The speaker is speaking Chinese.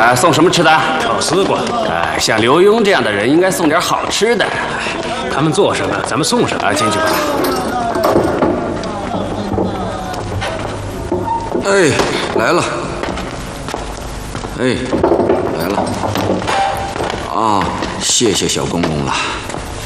送什么吃的？ 炒丝瓜。 像刘墉这样的人，应该送点好吃的。 他们做什么，咱们送什么。 进去吧。 哎，来了。哎，来了。啊，谢谢小公公了。